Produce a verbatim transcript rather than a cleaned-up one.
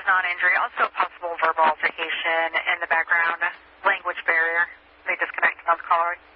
non-injury, also possible verbal altercation in the background, language barrier. They disconnected on the caller.